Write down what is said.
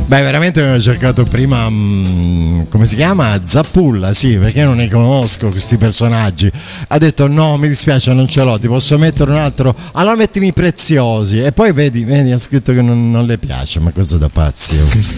Beh, veramente avevo cercato prima, come si chiama? Zappulla, sì, perché non ne conosco questi personaggi. Ha detto no, mi dispiace, non ce l'ho, ti posso mettere un altro. Allora mettimi Preziosi. E poi vedi, ha scritto che non le piace, ma cosa da pazzi.